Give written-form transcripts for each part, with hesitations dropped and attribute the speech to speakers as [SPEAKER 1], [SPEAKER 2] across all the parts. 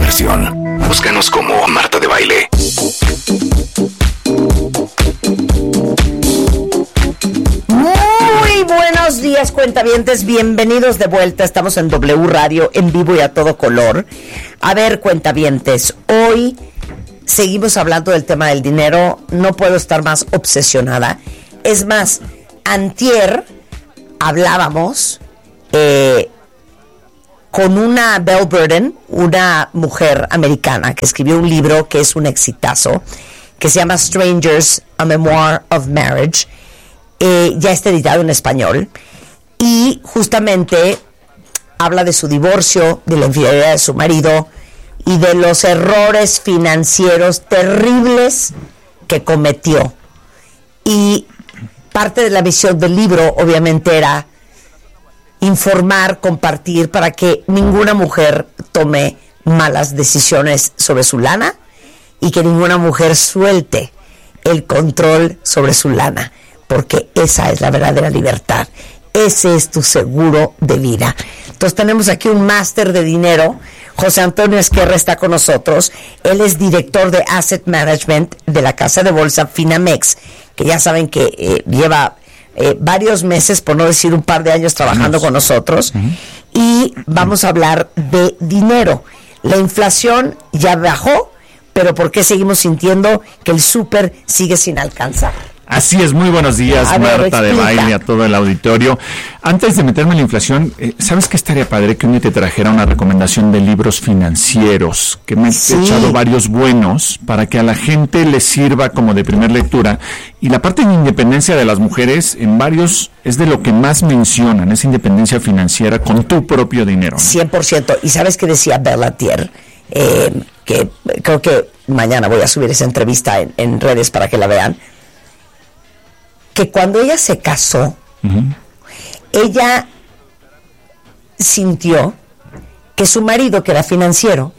[SPEAKER 1] diversión. Búscanos como Marta de Baile.
[SPEAKER 2] Muy buenos días, cuentavientes, bienvenidos de vuelta. Estamos en W Radio, en vivo y a todo color. A ver, cuentavientes, hoy seguimos hablando del tema del dinero. No puedo estar más obsesionada. Es más, antier hablábamos con una Belle Burden, una mujer americana que escribió un libro que es un exitazo, que se llama Strangers, A Memoir of Marriage. Ya está editado en español y justamente habla de su divorcio, de la infidelidad de su marido y de los errores financieros terribles que cometió. Y parte de la misión del libro obviamente era informar, compartir para que ninguna mujer tome malas decisiones sobre su lana y que ninguna mujer suelte el control sobre su lana, porque esa es la verdadera libertad. Ese es tu seguro de vida. Entonces tenemos aquí un máster de dinero. José Antonio Esquerra está con nosotros. Él es director de Asset Management de la casa de bolsa Finamex, que ya saben que lleva varios meses, por no decir un par de años, trabajando con nosotros. Y vamos a hablar de dinero. La inflación ya bajó, pero ¿por qué seguimos sintiendo que el súper sigue sin alcanzar?
[SPEAKER 3] Así es, muy buenos días, Marta de Baile, a todo el auditorio. Antes de meterme en la inflación, ¿sabes qué estaría padre? Que uno te trajera una recomendación de libros financieros, que me he echado varios buenos, para que a la gente les sirva como de primer lectura. Y la parte de independencia de las mujeres, en varios, es de lo que más mencionan, esa independencia financiera con tu propio dinero, ¿no?
[SPEAKER 2] 100%. ¿Y sabes qué decía Berlatier? Que creo que mañana voy a subir esa entrevista en redes para que la vean. Que cuando ella se casó, ella sintió que su marido, que era financiero,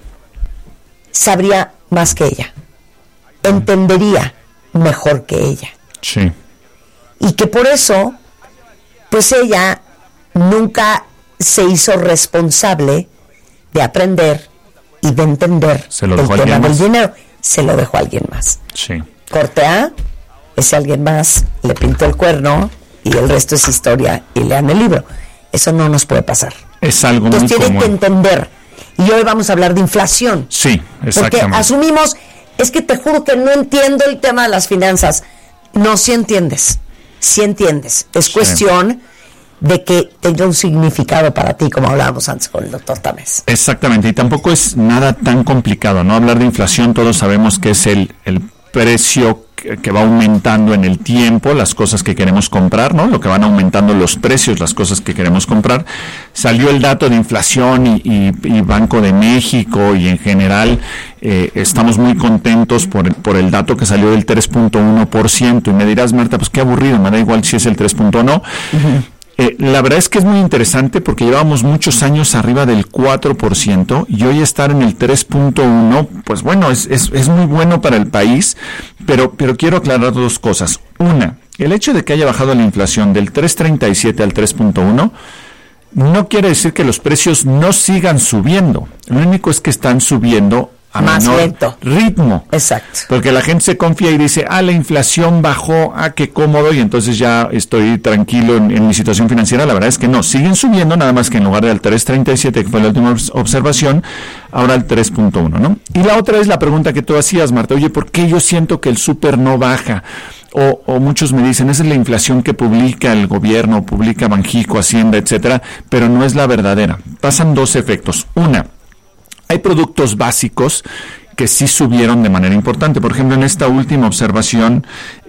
[SPEAKER 2] sabría más que ella, entendería mejor que ella.
[SPEAKER 3] Sí.
[SPEAKER 2] Y que por eso, pues ella nunca se hizo responsable de aprender y de entender el tema del dinero. Se lo dejó a alguien más.
[SPEAKER 3] Sí.
[SPEAKER 2] Corte A. Ese alguien más le pintó el cuerno y el resto es historia y lean el libro. Eso no nos puede pasar.
[SPEAKER 3] Es algo
[SPEAKER 2] Entonces
[SPEAKER 3] muy común.
[SPEAKER 2] tienen que entender. Y hoy vamos a hablar de inflación.
[SPEAKER 3] Sí, exactamente.
[SPEAKER 2] Porque asumimos, es que te juro que no entiendo el tema de las finanzas. No, sí entiendes. Sí entiendes. Es cuestión de que tenga un significado para ti, como hablábamos antes con el doctor Tamés.
[SPEAKER 3] Exactamente, y tampoco es nada tan complicado, ¿no? Hablar de inflación, todos sabemos que es el precio que va aumentando en el tiempo, las cosas que queremos comprar, ¿no? Lo que van aumentando los precios, las cosas que queremos comprar. Salió el dato de inflación y Banco de México y en general estamos muy contentos por el dato que salió del 3.1%. Y me dirás, Marta, pues qué aburrido, me da igual si es el 3.1. La verdad es que es muy interesante porque llevábamos muchos años arriba del 4% y hoy estar en el 3.1, pues bueno, es muy bueno para el país, pero quiero aclarar dos cosas. Una, el hecho de que haya bajado la inflación del 3.37 al 3.1 no quiere decir que los precios no sigan subiendo. Lo único es que están subiendo a
[SPEAKER 2] más
[SPEAKER 3] menor
[SPEAKER 2] lento
[SPEAKER 3] ritmo.
[SPEAKER 2] Exacto.
[SPEAKER 3] Porque la gente se confía y dice, la inflación bajó, qué cómodo, y entonces ya estoy tranquilo en mi situación financiera. La verdad es que no, siguen subiendo, nada más que en lugar del 3.37, que fue la última observación, ahora el 3.1, ¿no? Y la otra es la pregunta que tú hacías, Marta, oye, ¿por qué yo siento que el súper no baja? O muchos me dicen, esa es la inflación que publica el gobierno, publica Banjico, Hacienda, etcétera, pero no es la verdadera. Pasan dos efectos. Una, hay productos básicos que sí subieron de manera importante. Por ejemplo, en esta última observación,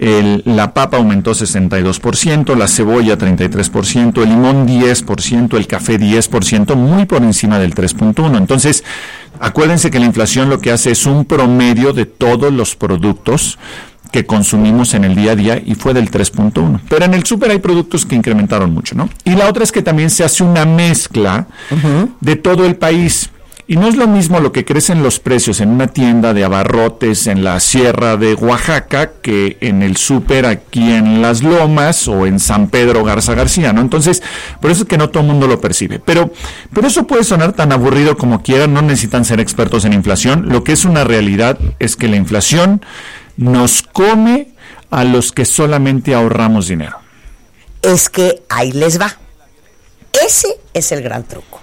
[SPEAKER 3] la papa aumentó 62%, la cebolla 33%, el limón 10%, el café 10%, muy por encima del 3.1. Entonces, acuérdense que la inflación lo que hace es un promedio de todos los productos que consumimos en el día a día y fue del 3.1. Pero en el súper hay productos que incrementaron mucho, ¿no? Y la otra es que también se hace una mezcla de todo el país. Y no es lo mismo lo que crecen los precios en una tienda de abarrotes en la Sierra de Oaxaca que en el súper aquí en Las Lomas o en San Pedro Garza García, ¿no? Entonces, por eso es que no todo el mundo lo percibe. Pero eso puede sonar tan aburrido como quieran, no necesitan ser expertos en inflación. Lo que es una realidad es que la inflación nos come a los que solamente ahorramos dinero.
[SPEAKER 2] Es que ahí les va. Ese es el gran truco.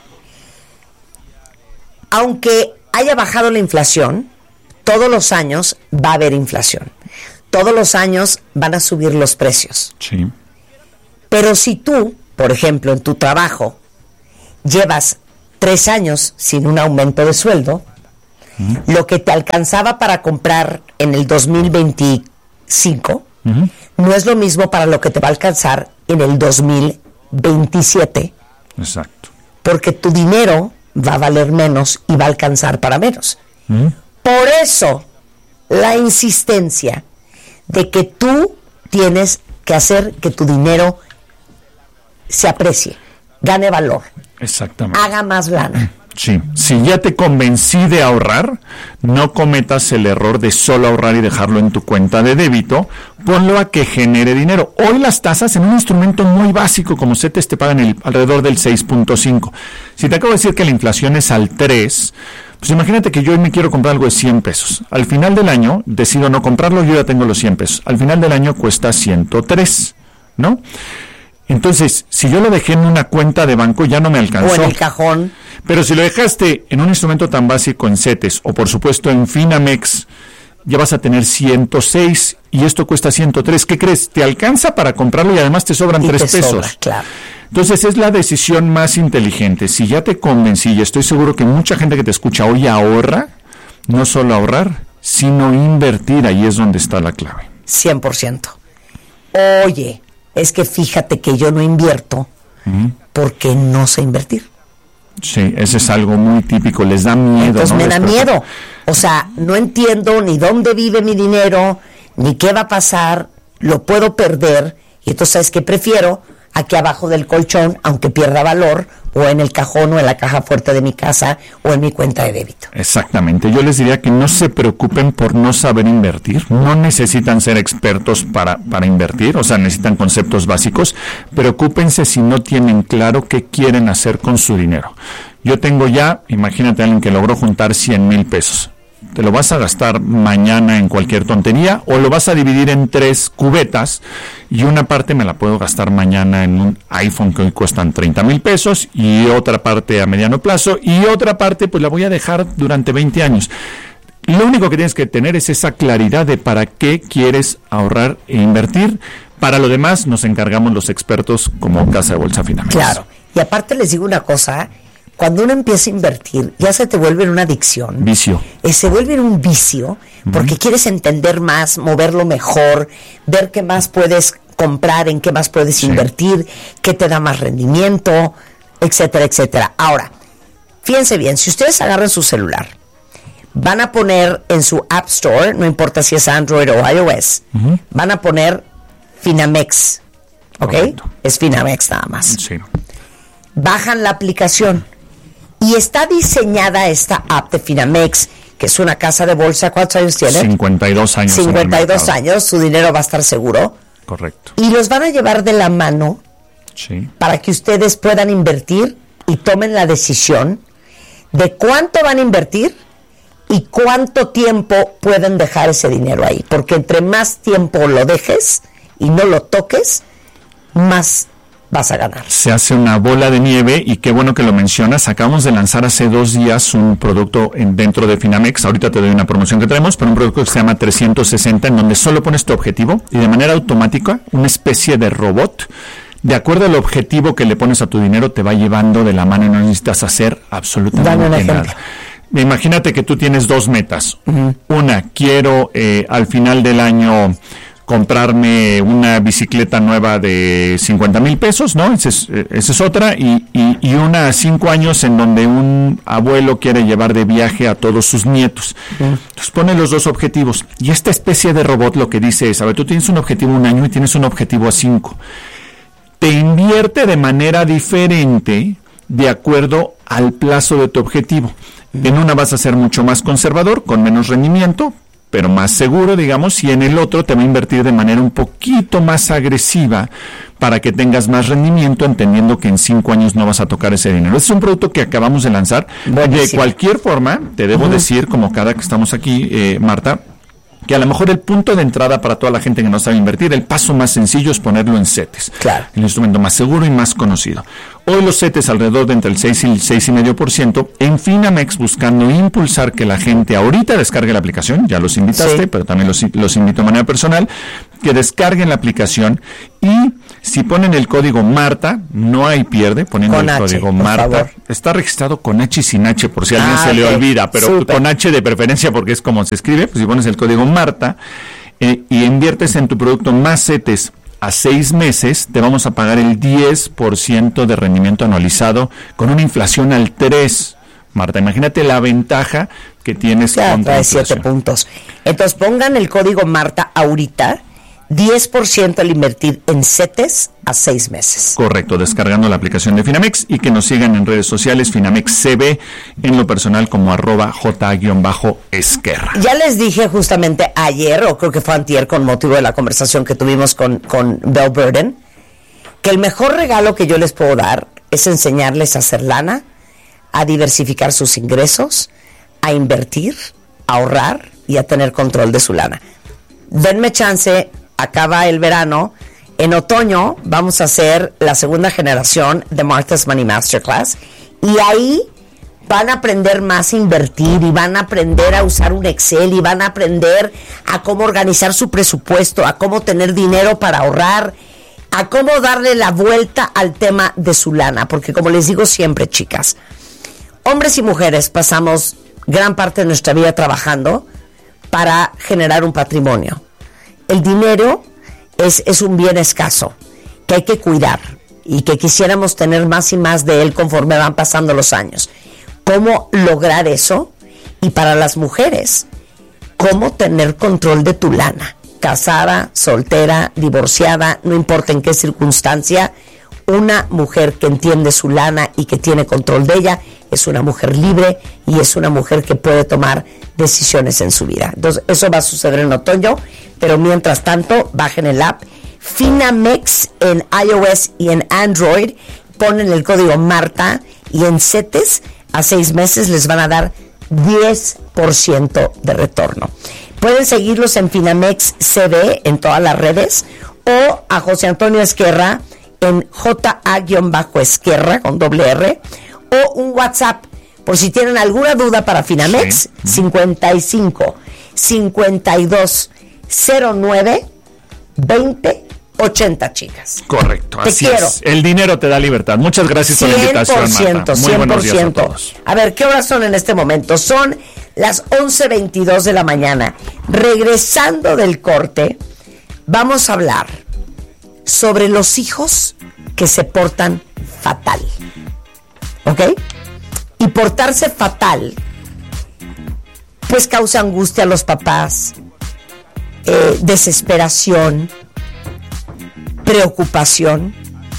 [SPEAKER 2] Aunque haya bajado la inflación, todos los años va a haber inflación. Todos los años van a subir los precios.
[SPEAKER 3] Sí.
[SPEAKER 2] Pero si tú, por ejemplo, en tu trabajo, llevas 3 años sin un aumento de sueldo, lo que te alcanzaba para comprar en el 2025 no es lo mismo para lo que te va a alcanzar en el 2027.
[SPEAKER 3] Exacto.
[SPEAKER 2] Porque tu dinero va a valer menos y va a alcanzar para menos. Por eso, la insistencia de que tú tienes que hacer que tu dinero se aprecie, gane valor,
[SPEAKER 3] exactamente,
[SPEAKER 2] haga más lana.
[SPEAKER 3] Sí, si ya te convencí de ahorrar, no cometas el error de solo ahorrar y dejarlo en tu cuenta de débito, ponlo a que genere dinero. Hoy las tasas en un instrumento muy básico como CETES te pagan alrededor del 6.5. Si te acabo de decir que la inflación es al 3, pues imagínate que yo hoy me quiero comprar algo de 100 pesos. Al final del año decido no comprarlo, yo ya tengo los 100 pesos. Al final del año cuesta 103, ¿no? Entonces, si yo lo dejé en una cuenta de banco, ya no me alcanzó.
[SPEAKER 2] O en el cajón.
[SPEAKER 3] Pero si lo dejaste en un instrumento tan básico en CETES, o por supuesto en Finamex, ya vas a tener 106 y esto cuesta 103. ¿Qué crees? Te alcanza para comprarlo y además te sobran 3 pesos.
[SPEAKER 2] Sobra, claro.
[SPEAKER 3] Entonces es la decisión más inteligente. Si ya te convencí, y estoy seguro que mucha gente que te escucha hoy ahorra, no solo ahorrar, sino invertir. Ahí es donde está la clave.
[SPEAKER 2] 100%. Oye, es que fíjate que yo no invierto porque no sé invertir.
[SPEAKER 3] Sí, ese es algo muy típico, les da miedo.
[SPEAKER 2] Entonces
[SPEAKER 3] ¿no?
[SPEAKER 2] me da miedo. O sea, no entiendo ni dónde vive mi dinero, ni qué va a pasar, lo puedo perder. Y entonces, ¿sabes qué? Prefiero aquí abajo del colchón, aunque pierda valor, o en el cajón o en la caja fuerte de mi casa o en mi cuenta de débito.
[SPEAKER 3] Exactamente. Yo les diría que no se preocupen por no saber invertir. No necesitan ser expertos para invertir, o sea, necesitan conceptos básicos. Preocúpense si no tienen claro qué quieren hacer con su dinero. Yo tengo ya, imagínate a alguien que logró juntar 100,000 pesos. ¿Te lo vas a gastar mañana en cualquier tontería o lo vas a dividir en 3 cubetas y una parte me la puedo gastar mañana en un iPhone que hoy cuestan 30,000 pesos y otra parte a mediano plazo y otra parte pues la voy a dejar durante 20 años? Lo único que tienes que tener es esa claridad de para qué quieres ahorrar e invertir. Para lo demás nos encargamos los expertos como Casa de Bolsa Finamex.
[SPEAKER 2] Claro. Y aparte les digo una cosa, cuando uno empieza a invertir, ya se te vuelve una adicción.
[SPEAKER 3] Vicio.
[SPEAKER 2] Se vuelve un vicio, porque quieres entender más, moverlo mejor, ver qué más puedes comprar, en qué más puedes invertir, qué te da más rendimiento, etcétera, etcétera. Ahora, fíjense bien, si ustedes agarran su celular, van a poner en su App Store, no importa si es Android o iOS, van a poner Finamex, ¿ok?
[SPEAKER 3] Correcto.
[SPEAKER 2] Es Finamex nada más.
[SPEAKER 3] Sí.
[SPEAKER 2] Bajan la aplicación y está diseñada esta app de Finamex, que es una casa de bolsa. ¿Cuántos años tiene?
[SPEAKER 3] 52 años.
[SPEAKER 2] 52 años, su dinero va a estar seguro.
[SPEAKER 3] Correcto.
[SPEAKER 2] Y los van a llevar de la mano para que ustedes puedan invertir y tomen la decisión de cuánto van a invertir y cuánto tiempo pueden dejar ese dinero ahí. Porque entre más tiempo lo dejes y no lo toques, más vas a ganar.
[SPEAKER 3] Se hace una bola de nieve y qué bueno que lo mencionas. Acabamos de lanzar hace 2 días un producto dentro de Finamex. Ahorita te doy una promoción que traemos, pero un producto que se llama 360, en donde solo pones tu objetivo y de manera automática, una especie de robot, de acuerdo al objetivo que le pones a tu dinero, te va llevando de la mano y no necesitas hacer absolutamente nada. Imagínate que tú tienes 2 metas. Una, quiero al final del año comprarme una bicicleta nueva de 50,000 pesos, ¿no? Esa es otra. Y una a 5 años en donde un abuelo quiere llevar de viaje a todos sus nietos. Entonces pone los 2 objetivos. Y esta especie de robot lo que dice es, a ver, tú tienes un objetivo a 1 año y tienes un objetivo a 5. Te invierte de manera diferente de acuerdo al plazo de tu objetivo. En una vas a ser mucho más conservador, con menos rendimiento, pero más seguro, digamos, y en el otro te va a invertir de manera un poquito más agresiva para que tengas más rendimiento, entendiendo que en 5 años no vas a tocar ese dinero. Este es un producto que acabamos de lanzar. De cualquier forma, te debo decir, como cada que estamos aquí, Marta, que a lo mejor el punto de entrada para toda la gente que no sabe invertir, el paso más sencillo es ponerlo en CETES.
[SPEAKER 2] Claro.
[SPEAKER 3] El instrumento más seguro y más conocido. Hoy los CETES alrededor de entre el 6 y el 6,5%. En Finamex, buscando impulsar que la gente ahorita descargue la aplicación, ya los invitaste, pero también los invito de manera personal, que descarguen la aplicación y si ponen el código Marta, no hay pierde, poniendo el código Marta. Está registrado con H y sin H, por si a alguien se le olvida, pero con H de preferencia porque es como se escribe. Pues si pones el código Marta y inviertes en tu producto más CETES a 6 meses, te vamos a pagar el 10% de rendimiento anualizado con una inflación al 3%. Marta, imagínate la ventaja que tienes contra la inflación.
[SPEAKER 2] 7 puntos. Entonces pongan el código Marta ahorita, 10% al invertir en CETES a 6 meses.
[SPEAKER 3] Correcto, descargando la aplicación de Finamex y que nos sigan en redes sociales, Finamex CB, en lo personal como @J_Esquerra.
[SPEAKER 2] Ya les dije justamente ayer, o creo que fue antier, con motivo de la conversación que tuvimos con Belle Burden, que el mejor regalo que yo les puedo dar es enseñarles a hacer lana, a diversificar sus ingresos, a invertir, a ahorrar y a tener control de su lana. Denme chance. Acaba el verano, en otoño vamos a hacer la segunda generación de Martha's Money Masterclass y ahí van a aprender más a invertir y van a aprender a usar un Excel y van a aprender a cómo organizar su presupuesto, a cómo tener dinero para ahorrar, a cómo darle la vuelta al tema de su lana, porque como les digo siempre, chicas, hombres y mujeres pasamos gran parte de nuestra vida trabajando para generar un patrimonio. El dinero es un bien escaso que hay que cuidar y que quisiéramos tener más y más de él conforme van pasando los años. ¿Cómo lograr eso? Y para las mujeres, ¿cómo tener control de tu lana? Casada, soltera, divorciada, no importa en qué circunstancia, una mujer que entiende su lana y que tiene control de ella es una mujer libre y es una mujer que puede tomar decisiones en su vida. Entonces, eso va a suceder en otoño, pero mientras tanto, bajen el app Finamex en iOS y en Android, ponen el código Marta y en CETES a 6 meses les van a dar 10% de retorno. Pueden seguirlos en Finamex CB en todas las redes o a José Antonio Esquerra en JA_Esquerra con doble R, o un WhatsApp por si tienen alguna duda para Finamex, 55 52 09 20 80, chicas.
[SPEAKER 3] Correcto,
[SPEAKER 2] te
[SPEAKER 3] así
[SPEAKER 2] quiero.
[SPEAKER 3] Es. El dinero te da libertad. Muchas gracias por la invitación, Marta. Muy
[SPEAKER 2] 100%.
[SPEAKER 3] buenos días a todos.
[SPEAKER 2] A ver, ¿qué horas son en este momento? Son las 11:22 de la mañana. Regresando del corte, vamos a hablar sobre los hijos que se portan fatal. ¿Ok? Y portarse fatal, pues causa angustia a los papás, desesperación, preocupación.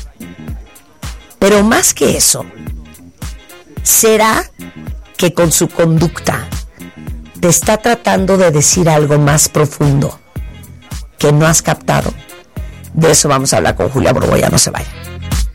[SPEAKER 2] Pero más que eso, ¿será que con su conducta te está tratando de decir algo más profundo que no has captado? De eso vamos a hablar con Julia Borboya, no se vayan.